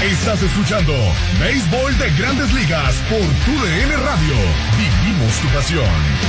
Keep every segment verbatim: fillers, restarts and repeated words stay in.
Estás escuchando Béisbol de Grandes Ligas por Tu D N Radio. Vivimos tu pasión.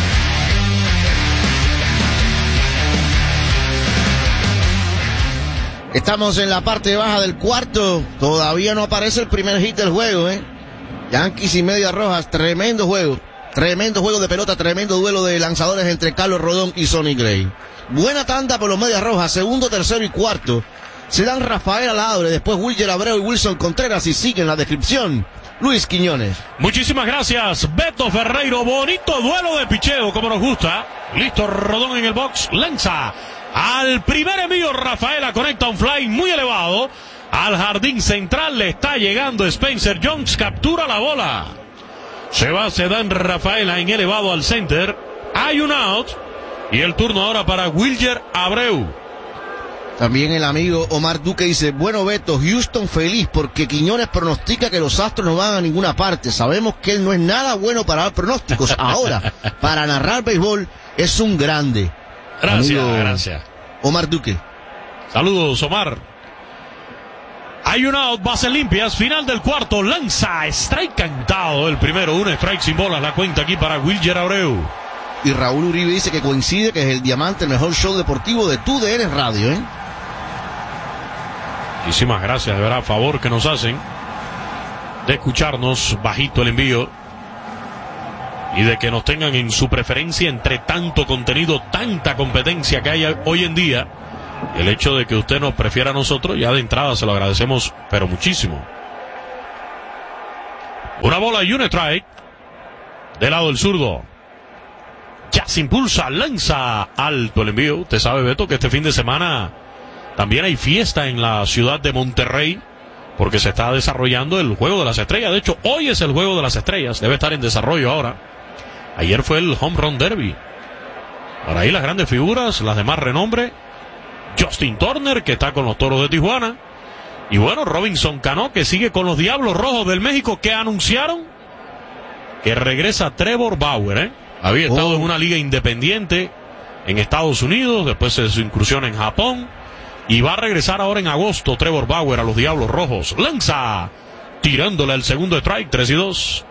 Estamos en la parte baja del cuarto. Todavía no aparece el primer hit del juego, ¿eh? Yankees y Medias Rojas. Tremendo juego. Tremendo juego de pelota. Tremendo duelo de lanzadores entre Carlos Rodón y Sonny Gray. Buena tanda por los Medias Rojas. Segundo, tercero y cuarto. Se dan Rafael Alabre, después Wilyer Abreu y Wilson Contreras y siguen la descripción Luis Quiñones. Muchísimas gracias, Beto Ferreiro. Bonito duelo de picheo, como nos gusta. Listo, Rodón en el box, lanza al primer envío. Rafaela conecta un fly muy elevado al jardín central. Le está llegando Spencer Jones, captura la bola. Se va, se dan Rafaela en elevado al center. Hay un out y el turno ahora para Wilyer Abreu. También el amigo Omar Duque dice: bueno, Beto, Houston feliz porque Quiñones pronostica que los Astros no van a ninguna parte. Sabemos que él no es nada bueno para dar pronósticos. Ahora, para narrar béisbol, es un grande. Gracias, amigo gracias. Omar Duque. Saludos, Omar. Hay un out, bases limpias, final del cuarto, lanza, strike cantado el primero, un strike sin bolas, la cuenta aquí para Wilyer Abreu. Y Raúl Uribe dice que coincide que es el Diamante el mejor show deportivo de Tu D N Radio, ¿eh? Muchísimas gracias, de verdad, favor que nos hacen de escucharnos bajito el envío y de que nos tengan en su preferencia entre tanto contenido, tanta competencia que hay hoy en día. El hecho de que usted nos prefiera a nosotros, ya de entrada se lo agradecemos, pero muchísimo. Una bola y un strike del lado del zurdo. Ya se impulsa, lanza alto el envío. Usted sabe, Beto, que este fin de semana también hay fiesta en la ciudad de Monterrey, porque se está desarrollando el Juego de las Estrellas. De hecho, hoy es el Juego de las Estrellas, debe estar en desarrollo ahora. Ayer fue el Home Run Derby. Por ahí las grandes figuras, las de más renombre. Justin Turner, que está con los Toros de Tijuana. Y bueno, Robinson Cano, que sigue con los Diablos Rojos del México, que anunciaron que regresa Trevor Bauer, ¿eh? Había estado oh. en una liga independiente en Estados Unidos, después de su incursión en Japón. Y va a regresar ahora en agosto Trevor Bauer a los Diablos Rojos. Lanza, tirándole el segundo strike, tres y dos.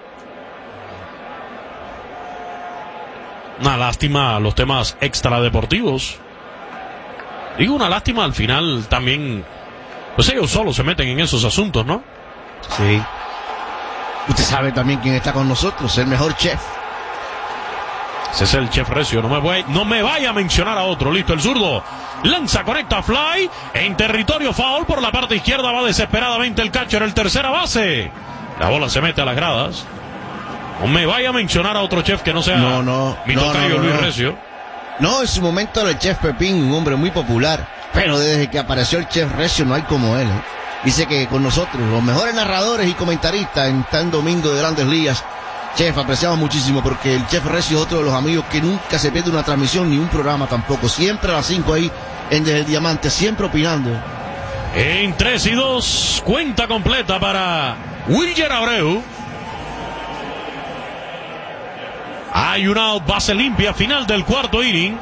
Una lástima los temas extradeportivos. Digo una lástima al final también. Pues ellos solos se meten en esos asuntos, ¿no? Sí. Usted sabe también quién está con nosotros, el mejor chef. Ese es el Chef Recio, no me, voy, no me vaya a mencionar a otro. Listo, el zurdo lanza, conecta fly en territorio foul por la parte izquierda. Va desesperadamente el catcher, el tercera base. La bola se mete a las gradas. No me vaya a mencionar a otro chef que no sea no, no, mi no, tocayo no, no, Luis no. Recio. No, en su momento era el Chef Pepín, un hombre muy popular, pero desde que apareció el Chef Recio no hay como él, ¿eh? Dice que con nosotros, los mejores narradores y comentaristas en tan domingo de Grandes Ligas. Chef, apreciamos muchísimo porque el Chef Recio es otro de los amigos que nunca se pierde una transmisión ni un programa tampoco. Siempre a las cinco ahí en Desde el Diamante, siempre opinando. En tres y dos, cuenta completa para Wilyer Abreu. Hay un out, base limpia, final del cuarto inning.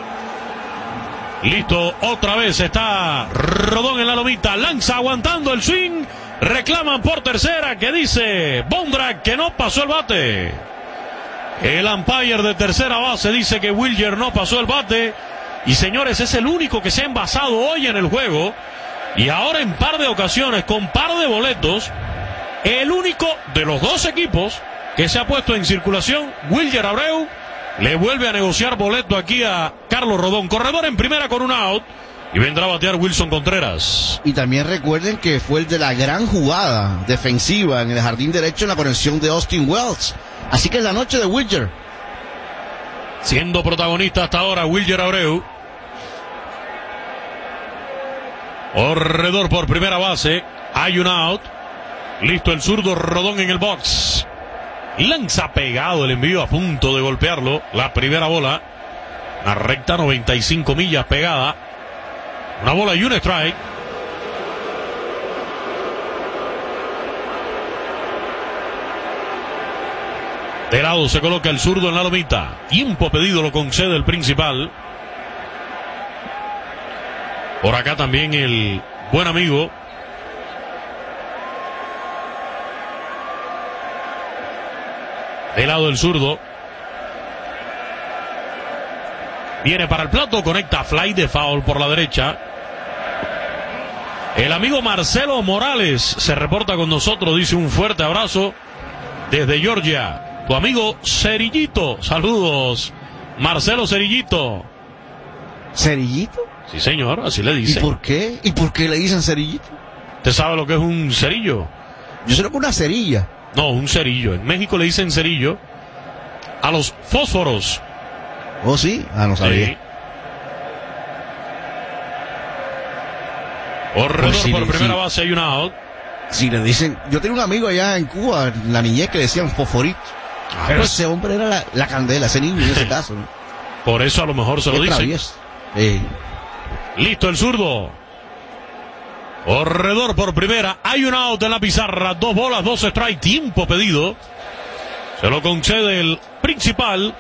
Listo, otra vez está Rodón en la lomita, lanza aguantando el swing. Reclaman por tercera, que dice Bondrak que no pasó el bate. El umpire de tercera base dice que Wilyer no pasó el bate. Y señores, es el único que se ha envasado hoy en el juego. Y ahora en par de ocasiones, con par de boletos, el único de los dos equipos que se ha puesto en circulación. Wilyer Abreu le vuelve a negociar boleto aquí a Carlos Rodón. Corredor en primera con un out. Y vendrá a batear Wilson Contreras. Y también recuerden que fue el de la gran jugada defensiva en el jardín derecho en la conexión de Austin Wells. Así que es la noche de Wilyer. Siendo protagonista hasta ahora Wilyer Abreu. Corredor por primera base. Hay un out. Listo el zurdo Rodón en el box. Lanza pegado el envío, a punto de golpearlo. La primera bola. La recta noventa y cinco millas pegada. Una bola y un strike. De lado se coloca el zurdo en la lomita. Tiempo pedido lo concede el principal. Por acá también el buen amigo Del lado del zurdo. Viene para el plato, conecta fly de foul por la derecha. El amigo Marcelo Morales se reporta con nosotros, dice un fuerte abrazo desde Georgia. Tu amigo Cerillito, saludos, Marcelo Cerillito. ¿Cerillito? Sí, señor, así le dicen. ¿Y por qué? ¿Y por qué le dicen cerillito? ¿Usted sabe lo que es un cerillo? Yo sé lo que es una cerilla. No, un cerillo. En México le dicen cerillo a los fósforos. ¿Oh, sí? Ah, no sabía. Sí. Corredor Pues sí, por sí. primera base, hay una out. Si le dicen... Yo tenía un amigo allá en Cuba, en la niñez, que le decían fosforito. Ah, Pero pues, ese hombre era la, la candela, ese niño en ese caso, ¿no? por eso a lo mejor se lo Qué dicen. travieso. Eh. Listo el zurdo. Corredor por primera. Hay un out en la pizarra. Dos bolas, dos strikes. Tiempo pedido. Se lo concede el principal.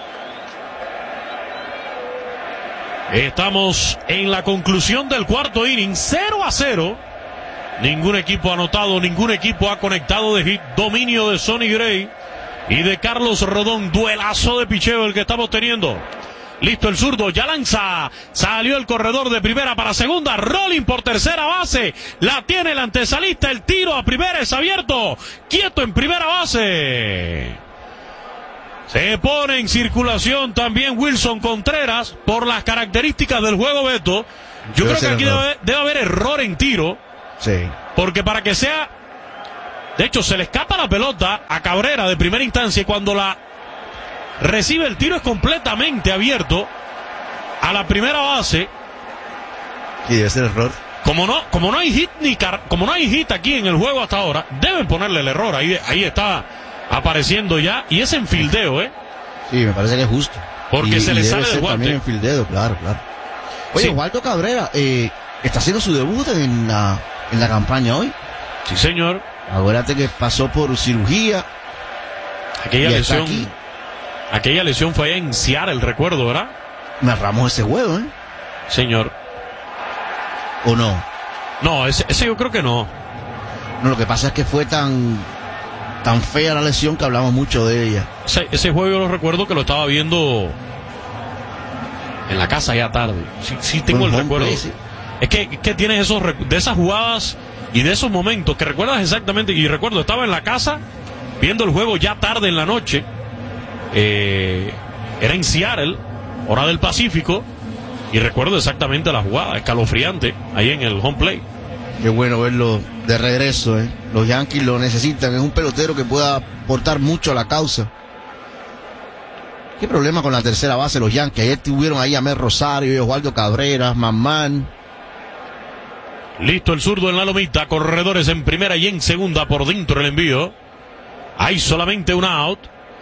Estamos en la conclusión del cuarto inning. cero a cero. Ningún equipo ha anotado, ningún equipo ha conectado de hit. Dominio de Sonny Gray y de Carlos Rodón. Duelazo de picheo el que estamos teniendo. Listo el zurdo, ya lanza. Salió el corredor de primera para segunda. Rolling por tercera base. La tiene el antesalista. El tiro a primera es abierto. Quieto en primera base. Se pone en circulación también Wilson Contreras por las características del juego, Beto. Yo Debe creo que ser aquí error. debe, debe haber error en tiro. Sí. Porque para que sea... De hecho, se le escapa la pelota a Cabrera de primera instancia y cuando la recibe el tiro es completamente abierto a la primera base. Sí, debe ser error. Como no, como no hay hit ni car- como no hay hit aquí en el juego hasta ahora, deben ponerle el error. Ahí, ahí está apareciendo ya y es en fildeo, ¿eh? Sí, me parece que es justo. Porque Y- se y le debe sale ser del guante. también en fildeo, claro, claro. Oye, Sí. Osvaldo Cabrera, eh, está haciendo su debut en la, en la campaña hoy. Sí, señor. Acuérdate que pasó por cirugía. Aquella Y está lesión, aquí. aquella lesión fue allá en Seattle, recuerdo, ¿verdad? Narramos ese juego, ¿eh? Señor. ¿O no? No, ese, ese yo creo que no. No, lo que pasa es que fue tan, tan fea la lesión que hablamos mucho de ella. Ese, ese juego yo lo recuerdo que lo estaba viendo en la casa ya tarde. Sí, sí tengo Buen el home recuerdo. play, sí. Es que, es que tienes esos recu- de esas jugadas y de esos momentos que recuerdas exactamente. Y recuerdo, estaba en la casa viendo el juego ya tarde en la noche. Eh, era en Seattle, hora del Pacífico. Y recuerdo exactamente la jugada, escalofriante, ahí en el home play. Qué bueno verlo de regreso, ¿eh? Los Yankees lo necesitan. Es un pelotero que pueda aportar mucho a la causa. ¿Qué problema con la tercera base los Yankees? Ayer tuvieron ahí a Mel Rosario y Osvaldo Cabrera, Mamán. Listo el zurdo en la lomita, corredores en primera y en segunda por dentro el envío. Hay solamente un out.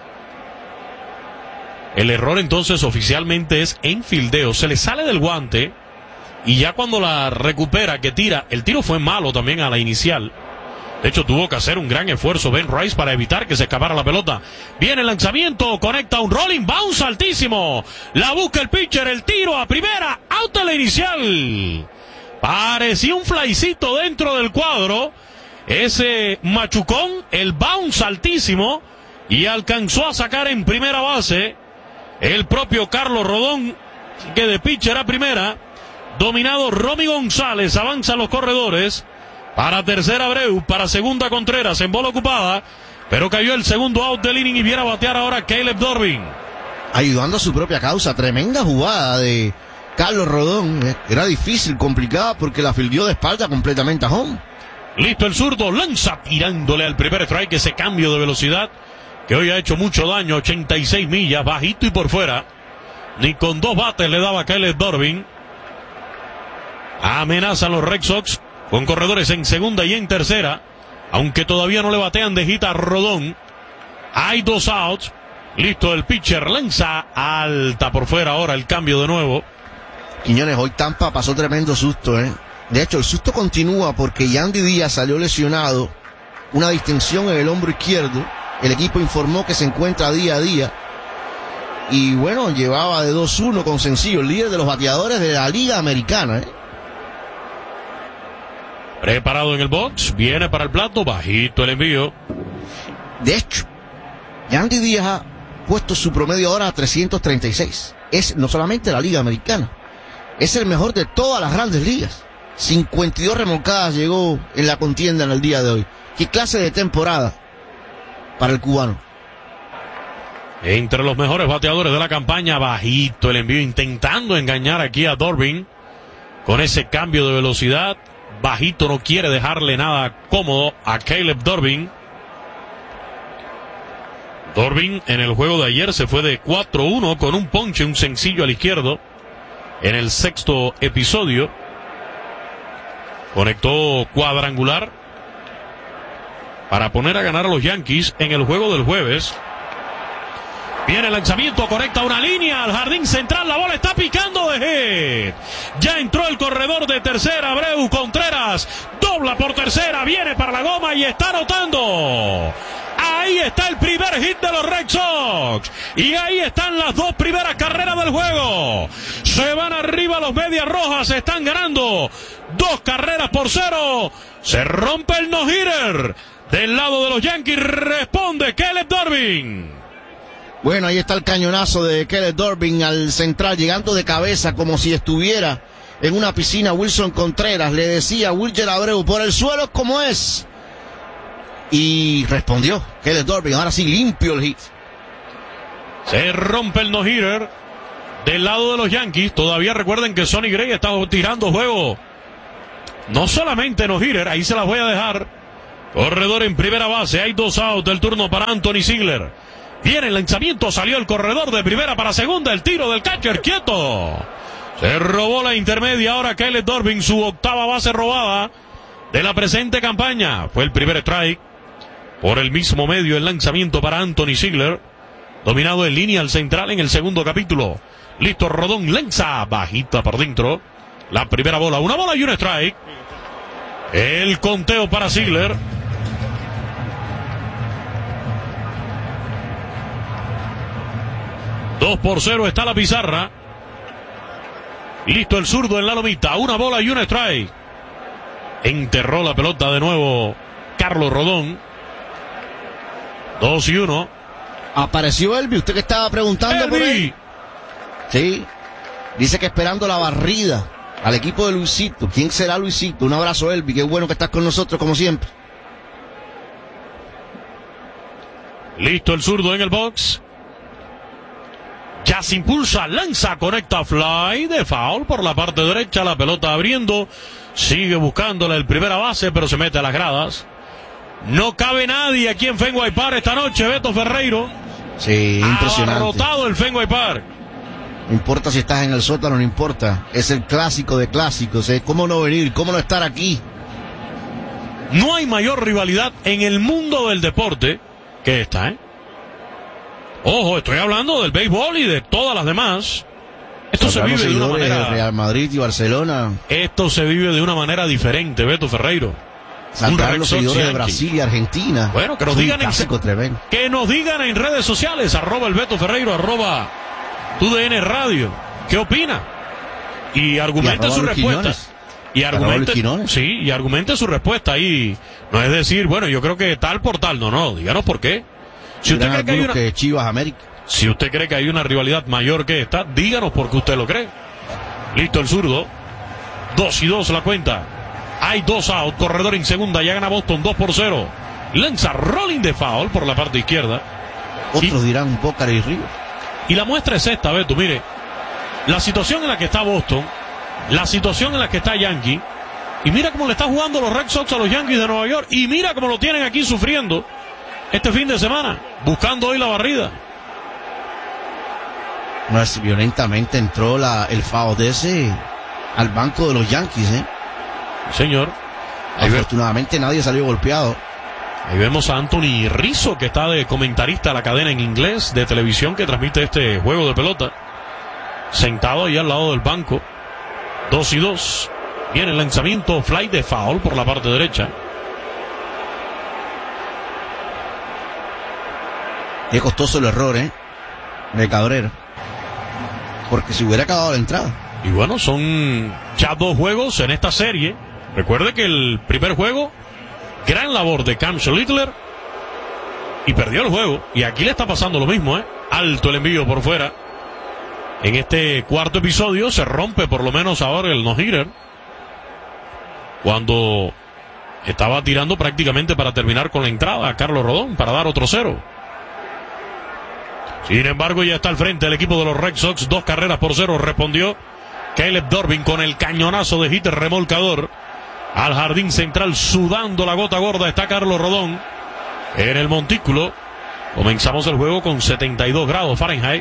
El error entonces oficialmente es en fildeo. Se le sale del guante y ya cuando la recupera, que tira, el tiro fue malo también a la inicial. De hecho tuvo que hacer un gran esfuerzo Ben Rice para evitar que se escapara la pelota. Viene el lanzamiento, conecta un rolling, bounce altísimo. La busca el pitcher, el tiro a primera, out a la inicial. Parecía un flycito dentro del cuadro. Ese machucón, el bounce altísimo. Y alcanzó a sacar en primera base el propio Carlos Rodón, que de pitcher a primera. Dominado Romy González, avanzan los corredores. Para tercera Abreu, para segunda Contreras en bola ocupada. Pero cayó el segundo out del inning y viene a batear ahora Caleb Dorbin. Ayudando a su propia causa. Tremenda jugada de Carlos Rodón. Era difícil, complicada, porque la fildió de espalda completamente a home. Listo el zurdo, lanza tirándole al primer strike, ese cambio de velocidad que hoy ha hecho mucho daño, ochenta y seis millas, bajito y por fuera. Ni con dos bates le daba Caleb Dorbin. Amenazan los Red Sox con corredores en segunda y en tercera, aunque todavía no le batean de hit a Rodón. Hay dos outs. Listo el pitcher, lanza alta por fuera ahora el cambio de nuevo. Quiñones, hoy Tampa pasó tremendo susto, ¿eh? De hecho, el susto continúa porque Yandy Díaz salió lesionado, una distensión en el hombro izquierdo. El equipo informó que se encuentra día a día. Y bueno, llevaba de dos uno con sencillo, el líder de los bateadores de la Liga Americana, ¿eh? Preparado en el box, viene para el plato, bajito el envío. De hecho, Yandy Díaz ha puesto su promedio ahora a trescientos treinta y seis. Es no solamente la Liga Americana, es el mejor de todas las grandes ligas. cincuenta y dos remolcadas llegó en la contienda en el día de hoy. ¿Qué clase de temporada para el cubano? Entre los mejores bateadores de la campaña, bajito el envío, intentando engañar aquí a Dorbin con ese cambio de velocidad. Bajito, no quiere dejarle nada cómodo a Caleb Dorbin. Dorbin en el juego de ayer se fue de cuatro uno con un ponche, un sencillo al izquierdo en el sexto episodio. Conectó cuadrangular para poner a ganar a los Yankees en el juego del jueves. Viene el lanzamiento, conecta una línea al jardín central, la bola está picando de hit. Ya entró el corredor de tercera, Abreu Contreras, dobla por tercera, viene para la goma y está anotando. Ahí está el primer hit de los Red Sox. Y ahí están las dos primeras carreras del juego. Se van arriba los Medias Rojas, están ganando dos carreras por cero. Se rompe el no-hitter. Del lado de los Yankees responde Caleb Dorbin. Bueno, ahí está el cañonazo de Caleb Dorbin al central, llegando de cabeza como si estuviera en una piscina. Wilson Contreras le decía a Wilger Abreu, por el suelo es como es. Y respondió Caleb Dorbin, ahora sí limpio el hit. Se rompe el no-hitter del lado de los Yankees. Todavía recuerden que Sonny Gray está tirando juego. No solamente no-hitter, ahí se las voy a dejar. Corredor en primera base, hay dos outs del turno para Anthony Ziegler. Viene el lanzamiento, salió el corredor de primera para segunda, el tiro del catcher quieto. Se robó la intermedia, ahora Caleb Dorbin, su octava base robada de la presente campaña. Fue el primer strike. Por el mismo medio el lanzamiento para Anthony Ziegler. Dominado en línea al central en el segundo capítulo. Listo, Rodón lanza, bajita por dentro. La primera bola, una bola y un strike. El conteo para Ziegler. Dos por cero está la pizarra. Listo el zurdo en la lomita. Una bola y un strike. Enterró la pelota de nuevo Carlos Rodón. Dos y uno. Apareció Elvi, usted que estaba preguntando Elvi. por él. Sí. Dice que esperando la barrida al equipo de Luisito. ¿Quién será Luisito? Un abrazo, Elvi. Qué bueno que estás con nosotros como siempre. Listo el zurdo en el box. Ya se impulsa, lanza, conecta fly de foul por la parte derecha, la pelota abriendo, sigue buscándole el primera base, pero se mete a las gradas. No cabe nadie aquí en Fenway Park esta noche, Beto Ferreiro. Sí, impresionante. Abarrotado el Fenway Park. No importa si estás en el sótano, no importa. Es el clásico de clásicos, ¿eh? ¿Cómo no venir? ¿Cómo no estar aquí? No hay mayor rivalidad en el mundo del deporte que esta, ¿eh? Ojo, estoy hablando del béisbol y de todas las demás. Esto se vive de una manera. Real Madrid y Barcelona. Esto se vive de una manera diferente, Beto Ferreiro. Sacar los seguidores de Brasil y Argentina. Bueno, que nos digan en, tremendo. que nos digan en redes sociales, arroba el Beto Ferreiro, arroba tu D N Radio. ¿Qué opina? Y argumente su respuesta. Y argumente, sí, y argumente su respuesta ahí. No es decir, bueno, yo creo que tal por tal. No, no, díganos por qué. Si usted cree que hay una, que Chivas América. Si usted cree que hay una rivalidad mayor que esta, díganos por qué usted lo cree. Listo el zurdo. Dos y dos la cuenta. Hay dos out, corredor en segunda, ya gana Boston dos por cero. Lanza rolling de foul por la parte izquierda. Otros y, dirán Boca y River. Y la muestra es esta, Beto, mire. La situación en la que está Boston, la situación en la que está Yankee, y mira cómo le está jugando los Red Sox a los Yankees de Nueva York, y mira cómo lo tienen aquí sufriendo este fin de semana, buscando hoy la barrida. No, es, violentamente entró la, el foul de ese al banco de los Yankees, ¿eh? Señor. Ahí Afortunadamente ve... nadie salió golpeado. Ahí vemos a Anthony Rizzo, que está de comentarista a la cadena en inglés de televisión que transmite este juego de pelota. Sentado ahí al lado del banco. Dos y dos. Viene el lanzamiento, fly de foul por la parte derecha. Qué costoso el error, ¿eh? De Cabrera. Porque si hubiera acabado la entrada. Y bueno, son ya dos juegos en esta serie. Recuerde que el primer juego, gran labor de Cam Schlittler. y perdió el juego. Y aquí le está pasando lo mismo, ¿eh? Alto el envío por fuera. En este cuarto episodio se rompe por lo menos ahora el no-hitter, cuando estaba tirando prácticamente para terminar con la entrada a Carlos Rodón, para dar otro cero. Sin embargo, ya está al frente el equipo de los Red Sox, dos carreras por cero. Respondió Caleb Durbin con el cañonazo de hit remolcador al jardín central, sudando la gota gorda. Está Carlos Rodón en el montículo. Comenzamos el juego con setenta y dos grados Fahrenheit.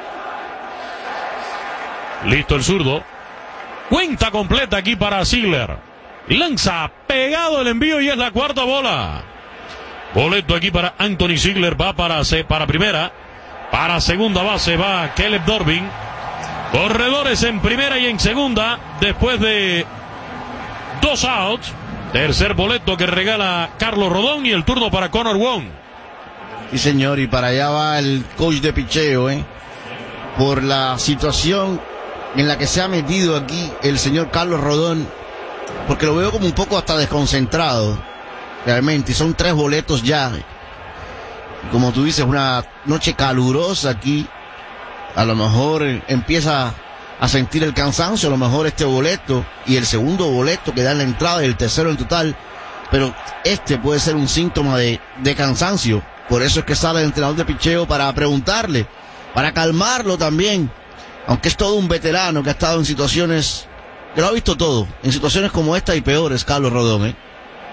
Listo el zurdo. Cuenta completa aquí para Ziegler. Lanza pegado el envío y es la cuarta bola. Boleto aquí para Anthony Ziegler. Va para, para primera. Para segunda base va Caleb Durbin. Corredores en primera y en segunda. Después de dos outs. Tercer boleto que regala Carlos Rodón y el turno para Connor Wong. Sí, señor, y para allá va el coach de picheo, ¿eh? Por la situación en la que se ha metido aquí el señor Carlos Rodón, porque lo veo como un poco hasta desconcentrado, realmente, y son tres boletos ya. Como tú dices, una noche calurosa aquí, a lo mejor empieza a sentir el cansancio, a lo mejor este boleto y el segundo boleto que da en la entrada y el tercero en total, pero este puede ser un síntoma de, de cansancio. Por eso es que sale el entrenador de picheo para preguntarle, para calmarlo también, aunque es todo un veterano que ha estado en situaciones, que lo ha visto todo, en situaciones como esta y peores, Carlos Rodón, ¿eh?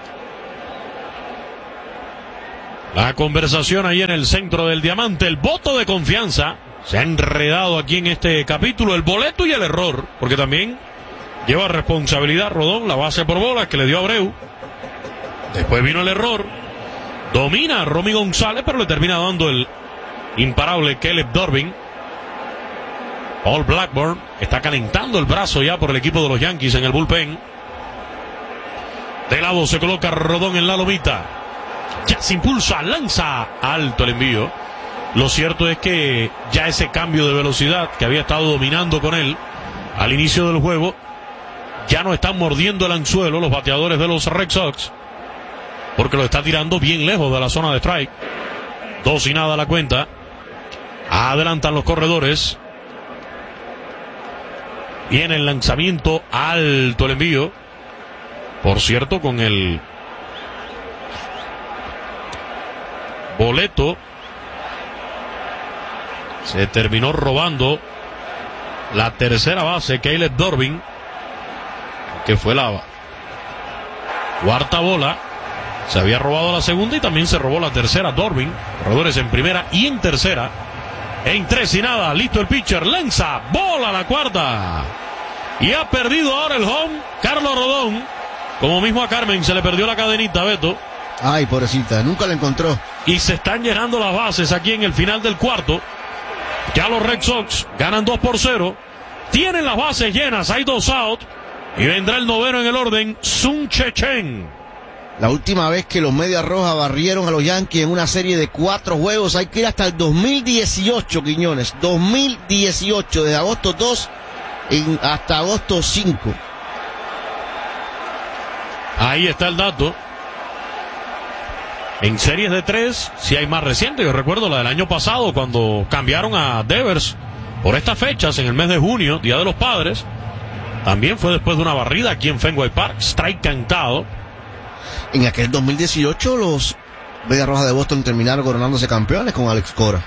La conversación ahí en el centro del diamante, el voto de confianza, se ha enredado aquí en este capítulo, el boleto y el error, porque también lleva responsabilidad Rodón, la base por bolas que le dio a Abreu. Después vino el error, domina a Romy González, pero le termina dando el imparable Caleb Durbin. Paul Blackburn está calentando el brazo ya por el equipo de los Yankees en el bullpen. De lado se coloca Rodón en la lomita. Ya se impulsa, lanza alto el envío. Lo cierto es que ya ese cambio de velocidad que había estado dominando con él al inicio del juego, ya no están mordiendo el anzuelo los bateadores de los Red Sox, porque lo está tirando bien lejos de la zona de strike. Dos y nada la cuenta. Adelantan los corredores. Viene el lanzamiento alto el envío. Por cierto, con el boleto se terminó robando la tercera base Caleb Durbin, que fue la cuarta bola. Se había robado la segunda y también se robó la tercera Durbin. Corredores en primera y en tercera. En tres y nada, listo el pitcher, lanza, bola la cuarta. Y ha perdido ahora el home Carlos Rodón. Como mismo a Carmen se le perdió la cadenita, Beto. Ay, pobrecita, nunca la encontró. Y se están llenando las bases aquí en el final del cuarto. Ya los Red Sox ganan dos por cero. Tienen las bases llenas, hay dos out. Y vendrá el noveno en el orden, Sun Che-Chen. La última vez que los Medias Rojas barrieron a los Yankees en una serie de cuatro juegos, hay que ir hasta el dos mil dieciocho, Quiñones. dos mil dieciocho, desde agosto dos en, hasta agosto cinco. Ahí está el dato. En series de tres, si hay más reciente. Yo recuerdo la del año pasado, cuando cambiaron a Devers por estas fechas, en el mes de junio, Día de los Padres. También fue después de una barrida aquí en Fenway Park, strike cantado. En aquel dos mil dieciocho los Medias Rojas de Boston terminaron coronándose campeones con Alex Cora.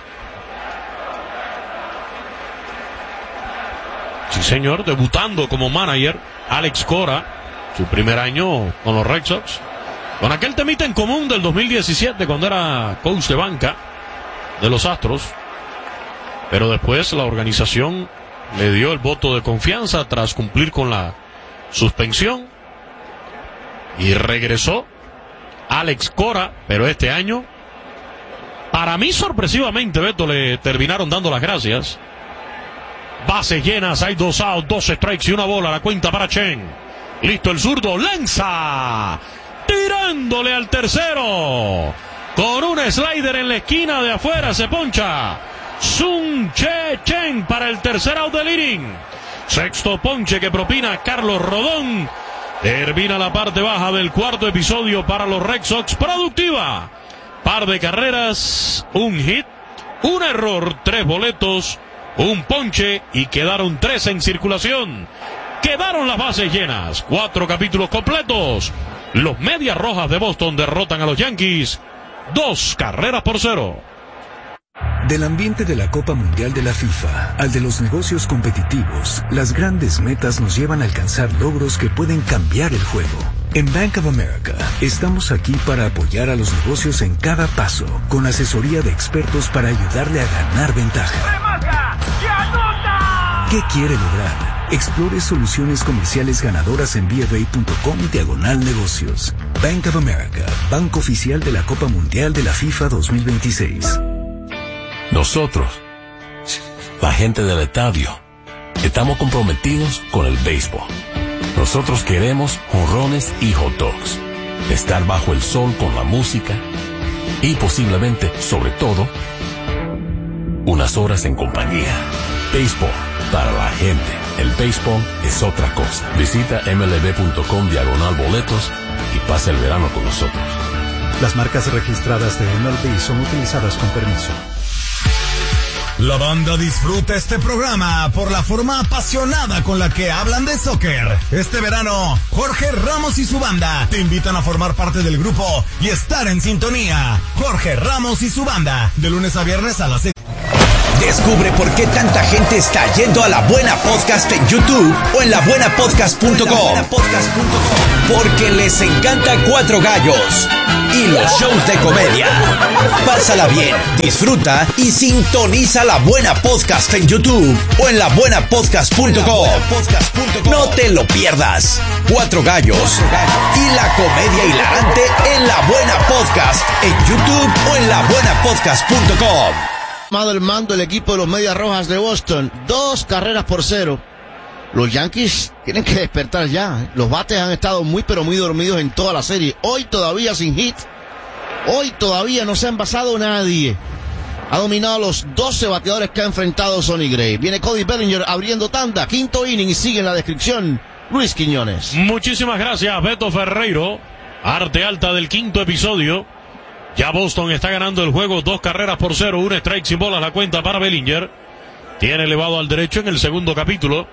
Sí, señor, debutando como manager Alex Cora, su primer año con los Red Sox, con aquel temita en común del dos mil diecisiete cuando era coach de banca de los Astros. Pero después la organización le dio el voto de confianza tras cumplir con la suspensión y regresó Alex Cora, pero este año, para mí sorpresivamente, Beto, le terminaron dando las gracias. Bases llenas, hay dos outs, dos strikes y una bola, la cuenta para Chen. Listo el zurdo, lanza, tirándole al tercero, con un slider en la esquina de afuera, se poncha Sun Che-Chen para el tercer out del inning. Sexto ponche que propina Carlos Rodón. Termina la parte baja del cuarto episodio para los Red Sox. Productiva par de carreras, un hit, un error, tres boletos, un ponche y quedaron tres en circulación. Quedaron las bases llenas, cuatro capítulos completos. Los Medias Rojas de Boston derrotan a los Yankees, dos carreras por cero. Del ambiente de la Copa Mundial de la FIFA al de los negocios competitivos, las grandes metas nos llevan a alcanzar logros que pueden cambiar el juego. En Bank of America, estamos aquí para apoyar a los negocios en cada paso, con asesoría de expertos para ayudarle a ganar ventaja. ¿Qué quiere lograr? Explore soluciones comerciales ganadoras en B F A punto com diagonal negocios. Bank of America, banco oficial de la Copa Mundial de la FIFA dos mil veintiséis. Nosotros, la gente del estadio, estamos comprometidos con el béisbol. Nosotros queremos jonrones y hot dogs, estar bajo el sol con la música y posiblemente, sobre todo, unas horas en compañía. Béisbol para la gente. El béisbol es otra cosa. Visita M L B punto com diagonal boletos y pasa el verano con nosotros. Las marcas registradas de M L B son utilizadas con permiso. La banda disfruta este programa por la forma apasionada con la que hablan de soccer. Este verano, Jorge Ramos y su banda te invitan a formar parte del grupo y estar en sintonía. Jorge Ramos y su banda, de lunes a viernes a las seis. Descubre por qué tanta gente está yendo a La Buena Podcast en YouTube o en la buena podcast punto com. Porque les encanta Cuatro Gallos y los shows de comedia. Pásala bien, disfruta y sintoniza La Buena Podcast en YouTube o en la buena podcast punto com. No te lo pierdas. Cuatro Gallos y la comedia hilarante en La Buena Podcast en YouTube o en la buena podcast punto com. Tomado el mando el equipo de los Medias Rojas de Boston, dos carreras por cero. Los Yankees tienen que despertar ya. Los bates han estado muy pero muy dormidos en toda la serie. Hoy todavía sin hit. Hoy todavía no se ha envasado nadie. Ha dominado los doce bateadores que ha enfrentado Sonny Gray. Viene Cody Bellinger abriendo tanda, quinto inning, y sigue en la descripción Luis Quiñones. Muchísimas gracias, Beto Ferreiro. Arte alta del quinto episodio. Ya Boston está ganando el juego, dos carreras por cero, un strike sin bolas la cuenta para Bellinger. Tiene elevado al derecho en el segundo capítulo.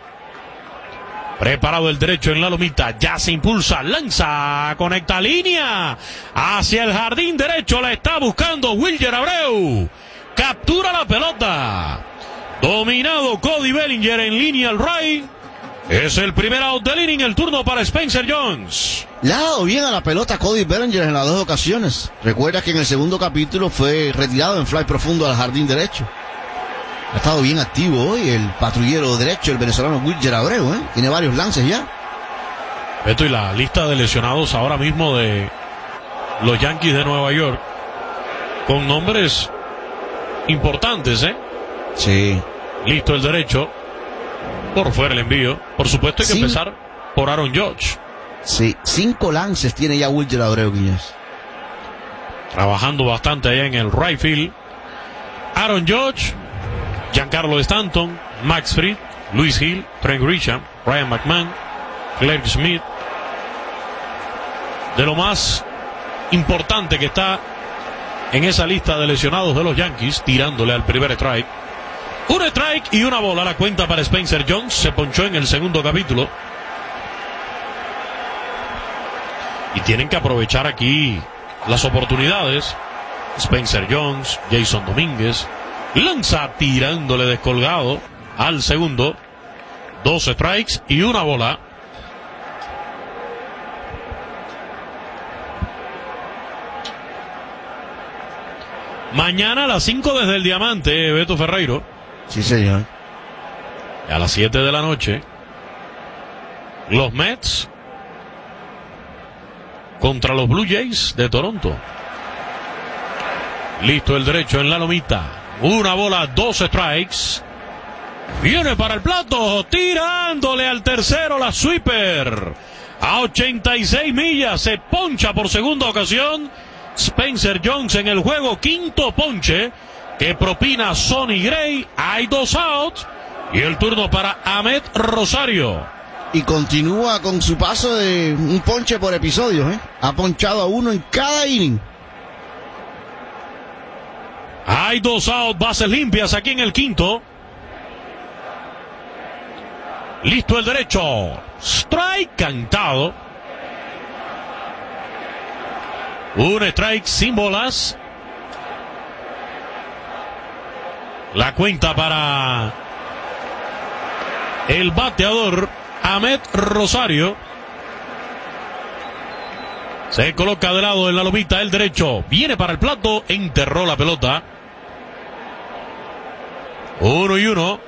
Preparado el derecho en la lomita, ya se impulsa, lanza, conecta línea. Hacia el jardín derecho la está buscando Wilyer Abreu. Captura la pelota. Dominado Cody Bellinger en línea al right. Es el primer out del inning, el turno para Spencer Jones. Le ha dado bien a la pelota Cody Bellinger en las dos ocasiones. Recuerda que en el segundo capítulo fue retirado en fly profundo al jardín derecho. Ha estado bien activo hoy el patrullero derecho, el venezolano Wilyer Abreu, ¿eh? Tiene varios lances ya. Beto, y la lista de lesionados ahora mismo de los Yankees de Nueva York, con nombres importantes, ¿eh? Sí. Listo el derecho. Por fuera el envío. Por supuesto hay que sí. empezar por Aaron Judge. Sí, cinco lances tiene ya Wilyer Abreu, Quiñones. Trabajando bastante allá en el right field. Aaron Judge, Giancarlo Stanton, Max Fried, Luis Hill, Trent Grisham, Ryan McMahon, Clarke Schmidt. De lo más importante que está en esa lista de lesionados de los Yankees, tirándole al primer strike. Un strike y una bola la cuenta para Spencer Jones. Se ponchó en el segundo capítulo. Y tienen que aprovechar aquí las oportunidades. Spencer Jones, Jason Domínguez. Lanza tirándole descolgado al segundo. Dos strikes y una bola. Mañana a las cinco desde el Diamante, Beto Ferreiro. Sí, señor. A las siete de la noche, los Mets contra los Blue Jays de Toronto. Listo el derecho en la lomita. Una bola, dos strikes. Viene para el plato, tirándole al tercero la sweeper. A ochenta y seis millas, se poncha por segunda ocasión Spencer Jones en el juego, quinto ponche que propina Sonny Gray. Hay dos outs y el turno para Amed Rosario. Y continúa con su paso de un ponche por episodio, ¿eh? Ha ponchado a uno en cada inning. Hay dos out, bases limpias aquí en el quinto. Listo el derecho. Strike cantado. Un strike sin bolas. La cuenta para el bateador Amed Rosario. Se coloca de lado en la lomita el derecho. Viene para el plato. Enterró la pelota. Uno y uno.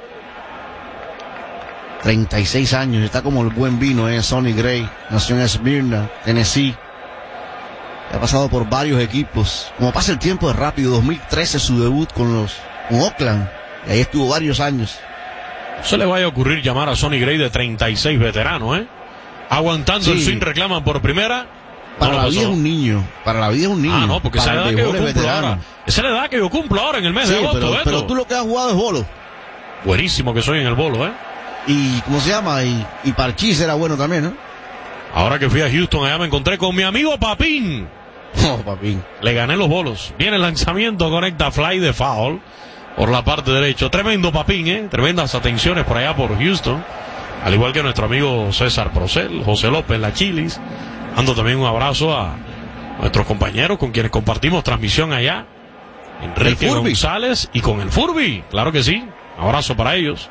treinta y seis años. Está como el buen vino, eh. Sonny Gray. Nació en Smyrna, Tennessee. Ha pasado por varios equipos. Como pasa el tiempo de rápido. dos mil trece su debut con los con Oakland. Y ahí estuvo varios años. No se le vaya a ocurrir llamar a Sonny Gray de treinta y seis veterano, ¿eh? Aguantando sí. El swing, reclaman por primera. Para no la vida es un niño. Para la vida es un niño. Ah, no, porque esa es la edad que yo cumplo ahora. Esa es la edad que yo cumplo ahora en el mes sí, de agosto, pero, Beto. pero tú lo que has jugado es bolo. Buenísimo que soy en el bolo, ¿eh? Y, ¿cómo se llama? Y, y Parchís era bueno también, ¿no? Ahora que fui a Houston, allá me encontré con mi amigo Papín. Oh, Papín. Le gané los bolos. Viene el lanzamiento, conecta fly de foul por la parte derecha. Tremendo Papín, ¿eh? Tremendas atenciones por allá por Houston. Al igual que nuestro amigo César Procel, José López, la Chilis. Dando también un abrazo a nuestros compañeros con quienes compartimos transmisión allá. Enrique González y con el Furby. Claro que sí. Abrazo para ellos.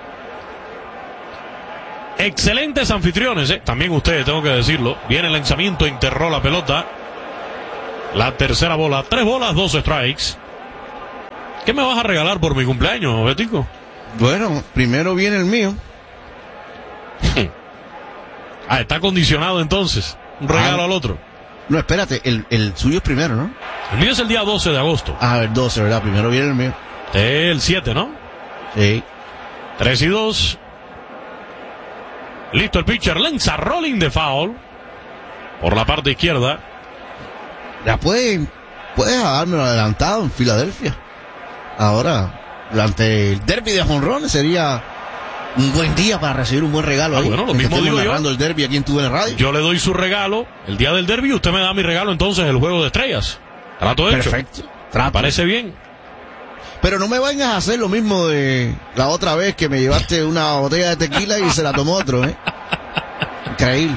Excelentes anfitriones, ¿eh? También ustedes, tengo que decirlo. Viene el lanzamiento, enterró la pelota. La tercera bola, tres bolas, dos strikes. ¿Qué me vas a regalar por mi cumpleaños, Betico? Bueno, primero viene el mío. Ah, está condicionado entonces. Un regalo ah, al otro. No, espérate, el, el suyo es primero, ¿no? El mío es el día doce de agosto. Ah, el doce, ¿verdad? Primero viene el mío. El siete, ¿no? Sí. tres y dos. Listo el pitcher, lanza rolling de foul. Por la parte izquierda. Ya puedes, puedes dármelo adelantado en Filadelfia. Ahora, durante el derby de jonrones sería un buen día para recibir un buen regalo. Ah, ahí, bueno, lo mismo digo yo. El derby aquí en tu radio. Yo le doy su regalo el día del derby y usted me da mi regalo entonces el juego de estrellas. Trato hecho. Perfecto. Trato. Me parece bien. Pero no me vayas a hacer lo mismo de la otra vez que me llevaste una botella de tequila y se la tomó otro, ¿eh? Increíble.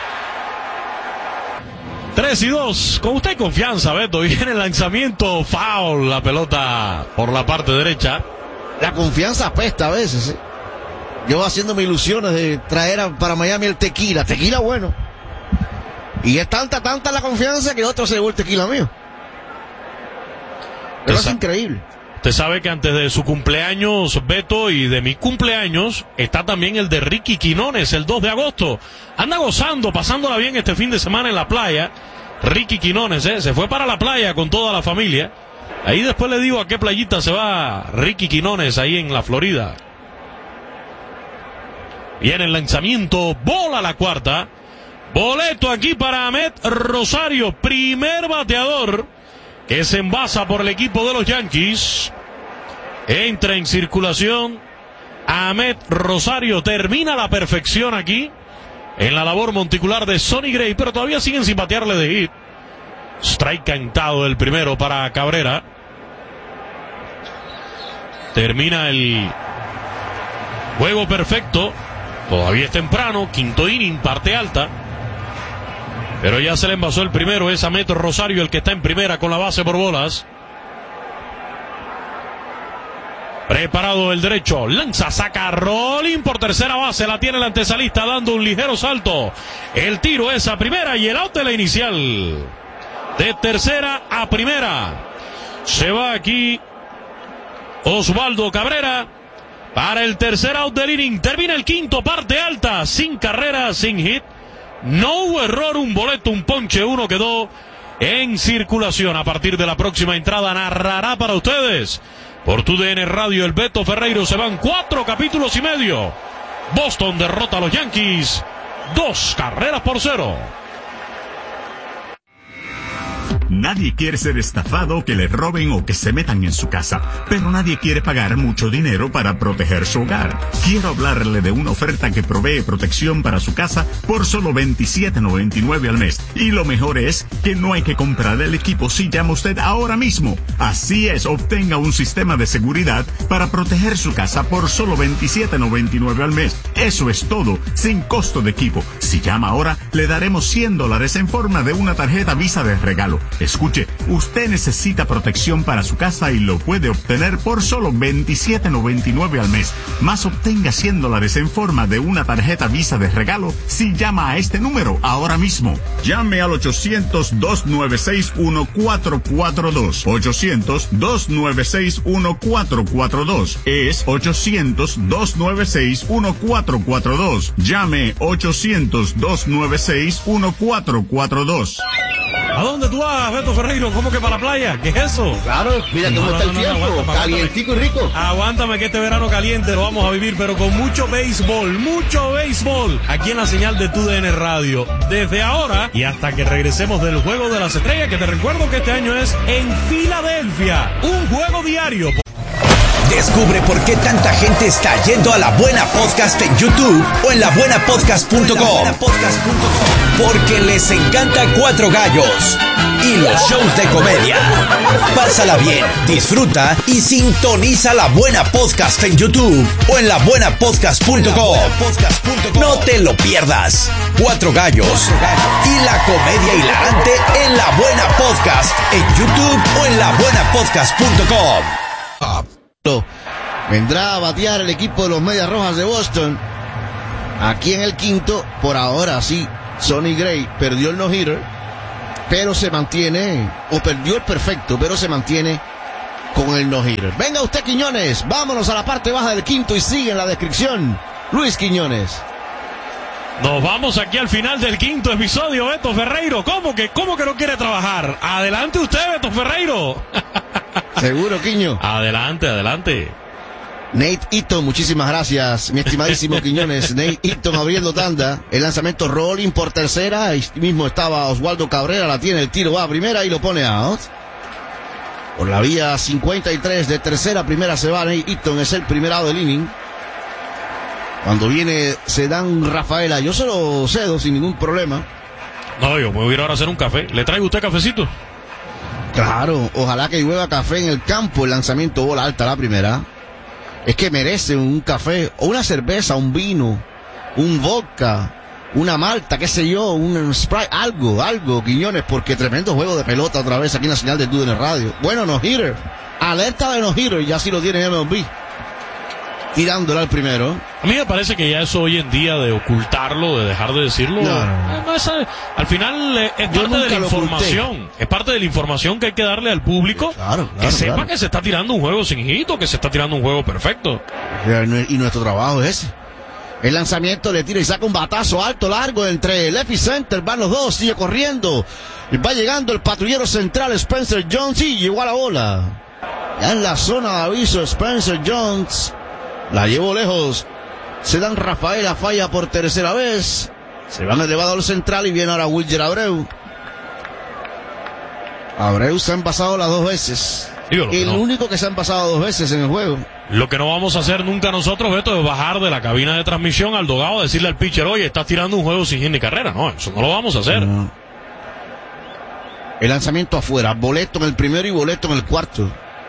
tres y dos. Con usted confianza, Beto. Viene el lanzamiento foul. La pelota por la parte derecha. La confianza apesta a veces, ¿eh? Yo haciéndome ilusiones de traer a, para Miami el tequila. Tequila bueno. Y es tanta, tanta la confianza que otro se llevó el tequila mío. Pero es increíble. Usted sabe que antes de su cumpleaños, Beto, y de mi cumpleaños, está también el de Ricky Quinones, el dos de agosto. Anda gozando, pasándola bien este fin de semana en la playa. Ricky Quinones, ¿eh? Se fue para la playa con toda la familia. Ahí después le digo a qué playita se va Ricky Quinones, ahí en la Florida. Viene el lanzamiento, bola la cuarta. Boleto aquí para Amed Rosario, primer bateador que se envasa por el equipo de los Yankees. Entra en circulación Amed Rosario, termina la perfección aquí en la labor monticular de Sonny Gray, pero todavía siguen sin batearle de hit. Strike cantado el primero para Cabrera. Termina el juego perfecto. Todavía es temprano, quinto inning, parte alta. Pero ya se le envasó el primero, es Amed Rosario el que está en primera con la base por bolas. Preparado el derecho, lanza, saca, rolling por tercera base, la tiene el antesalista dando un ligero salto. El tiro es a primera y el out de la inicial. De tercera a primera. Se va aquí Osvaldo Cabrera para el tercer out del inning. Termina el quinto, parte alta, sin carrera, sin hit. No hubo error, un boleto, un ponche, uno quedó en circulación. A partir de la próxima entrada narrará para ustedes por tu D N Radio el Beto Ferreiro. Se van cuatro capítulos y medio. Boston derrota a los Yankees dos carreras por cero. Nadie quiere ser estafado, que le roben o que se metan en su casa, pero nadie quiere pagar mucho dinero para proteger su hogar. Quiero hablarle de una oferta que provee protección para su casa por solo veintisiete noventa y nueve al mes. Y lo mejor es que no hay que comprar el equipo si llama usted ahora mismo. Así es, obtenga un sistema de seguridad para proteger su casa por solo veintisiete noventa y nueve al mes. Eso es todo, sin costo de equipo. Si llama ahora, le daremos cien dólares en forma de una tarjeta Visa de regalo. Escuche, usted necesita protección para su casa y lo puede obtener por solo veintisiete noventa y nueve al mes. Más obtenga cien dólares en forma de una tarjeta Visa de regalo si llama a este número ahora mismo. Llame al ochocientos, dos nueve seis, uno cuatro cuatro dos. ochocientos, dos nueve seis, uno cuatro cuatro dos. Es ochocientos, dos nueve seis, uno cuatro cuatro dos. Llame ochocientos, dos nueve seis, uno cuatro cuatro dos. ¿A dónde tú vas, Beto Ferreiro? ¿Cómo que para la playa? ¿Qué es eso? Claro, mira cómo No, está no, el no, no, tiempo, aguántame, calientico y rico. Aguántame que este verano caliente lo vamos a vivir, pero con mucho béisbol, mucho béisbol, aquí en la señal de Tu D N Radio. Desde ahora y hasta que regresemos del Juego de las Estrellas, que te recuerdo que este año es en Filadelfia, un juego diario. Descubre por qué tanta gente está yendo a La Buena Podcast en YouTube o en la buena podcast punto com. Porque les encanta Cuatro Gallos y los shows de comedia. Pásala bien, disfruta y sintoniza La Buena Podcast en YouTube o en la buena podcast punto com. No te lo pierdas. Cuatro Gallos y la comedia hilarante en La Buena Podcast en YouTube o en la buena podcast punto com. Vendrá a batear el equipo de los Medias Rojas de Boston. Aquí en el quinto, por ahora sí, Sonny Gray perdió el no-hitter, pero se mantiene, o perdió el perfecto, pero se mantiene con el no-hitter. Venga usted, Quiñones, vámonos a la parte baja del quinto y sigue en la descripción Luis Quiñones. Nos vamos aquí al final del quinto episodio, Beto Ferreiro. ¿Cómo que, cómo que no quiere trabajar? Adelante usted, Beto Ferreiro. Seguro, Quiño. Adelante, adelante. Nate Eaton, muchísimas gracias, mi estimadísimo Quiñones. Nate Eaton abriendo tanda. El lanzamiento rolling por tercera. Ahí mismo estaba Oswaldo Cabrera. La tiene, el tiro va a primera y lo pone out. Por la vía cincuenta y tres de tercera a primera se va Nate Eaton. Es el primer out del inning. Cuando viene Sedán Rafaela, yo se lo cedo sin ningún problema. No, yo me voy a ir ahora a hacer un café. ¿Le traigo usted cafecito? Claro, ojalá que llueva café en el campo. El lanzamiento bola alta la primera. Es que merece un café, o una cerveza, un vino, un vodka, una malta, qué sé yo, un Sprite, algo, algo, Quiñones, porque tremendo juego de pelota otra vez aquí en la señal de Tu D N Radio. Bueno, no-hitter, alerta de no-hitter, y ya sí lo tiene M L B. Tirándole al primero. A mí me parece que ya eso hoy en día de ocultarlo, de dejar de decirlo, no, no. Además, al final eh, es parte de la información, es parte de la información que hay que darle al público, claro, claro, que sepa claro. que se está tirando un juego sin hito, que se está tirando un juego perfecto. Y nuestro trabajo es ese. El lanzamiento le tira y saca un batazo alto, largo, entre el epicenter, van los dos, sigue corriendo, y va llegando el patrullero central Spencer Jones y llegó a la bola. Ya en la zona de aviso Spencer Jones la llevó lejos. Sedán Rafaela falla por tercera vez. Se van elevado al central y viene ahora Wilger Abreu. Abreu se han pasado las dos veces. Digo, el no. único que se han pasado dos veces en el juego. Lo que no vamos a hacer nunca nosotros, Beto, es bajar de la cabina de transmisión al dogado a decirle al pitcher, oye, estás tirando un juego sin hit ni carrera. No, eso no lo vamos a hacer. No. El lanzamiento afuera, boleto en el primero y boleto en el cuarto.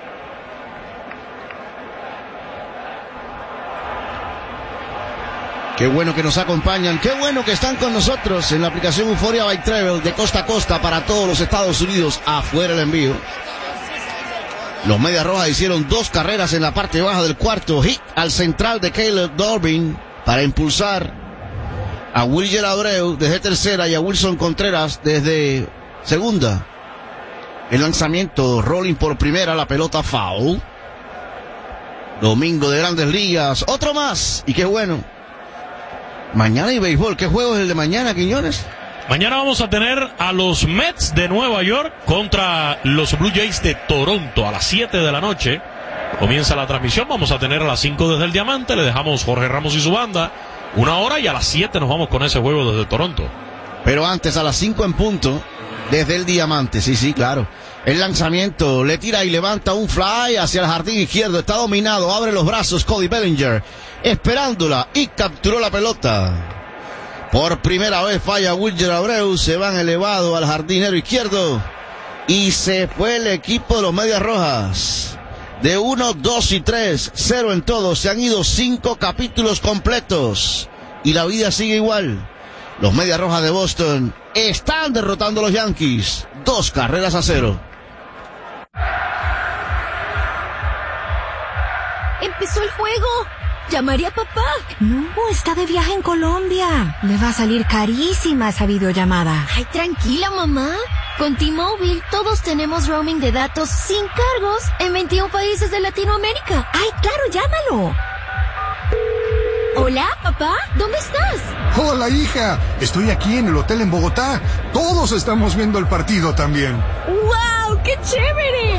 Qué bueno que nos acompañan, qué bueno que están con nosotros en la aplicación Euphoria by Travel de costa a costa para todos los Estados Unidos, afuera el envío. Los Medias Rojas hicieron dos carreras en la parte baja del cuarto, hit al central de Caleb Dorbin para impulsar a Wilger Abreu desde tercera y a Wilson Contreras desde segunda. El lanzamiento, rolling por primera, la pelota foul. Domingo de Grandes Ligas, otro más, y qué bueno. Mañana hay béisbol. ¿Qué juego es el de mañana, Quiñones? Mañana vamos a tener a los Mets de Nueva York contra los Blue Jays de Toronto a las siete de la noche. Comienza la transmisión, vamos a tener a las cinco desde el Diamante, le dejamos Jorge Ramos y su banda una hora y a las siete nos vamos con ese juego desde Toronto. Pero antes, a las cinco en punto, Desde el diamante, sí, sí, claro. El lanzamiento, le tira y levanta un fly hacia el jardín izquierdo. Está dominado, abre los brazos Cody Bellinger, esperándola y capturó la pelota. Por primera vez falla Wilyer Abreu, se van elevado al jardinero izquierdo y se fue el equipo de los Medias Rojas. De uno, dos y tres, cero en todo. Se han ido cinco capítulos completos y la vida sigue igual. Los Medias Rojas de Boston están derrotando a los Yankees. Dos carreras a cero. Empezó el juego. ¿Llamaré a papá? No, está de viaje en Colombia. Le va a salir carísima esa videollamada. Ay, tranquila, mamá. Con T-Mobile todos tenemos roaming de datos sin cargos en veintiún países de Latinoamérica. Ay, claro, llámalo. Hola, papá, ¿dónde estás? Hola, hija. Estoy aquí en el hotel en Bogotá. Todos estamos viendo el partido también. ¡Wow! ¡Qué chévere!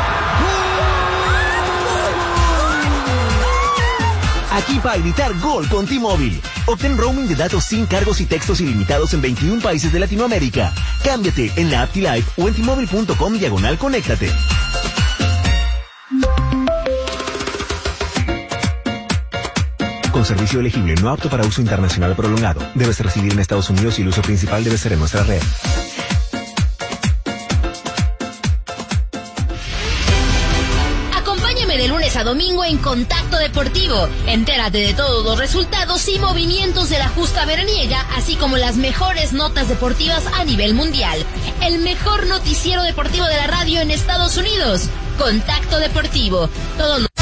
Aquí para gritar gol con T-Mobile. Obtén roaming de datos sin cargos y textos ilimitados en veintiún países de Latinoamérica. Cámbiate en la app T-Life o en T-Mobile punto com diagonal conéctate. Con servicio elegible, no apto para uso internacional prolongado. Debes residir en Estados Unidos y el uso principal debe ser en nuestra red. Acompáñame de lunes a domingo en Contacto Deportivo. Entérate de todos los resultados y movimientos de la justa veraniega, así como las mejores notas deportivas a nivel mundial. El mejor noticiero deportivo de la radio en Estados Unidos. Contacto Deportivo. Todos los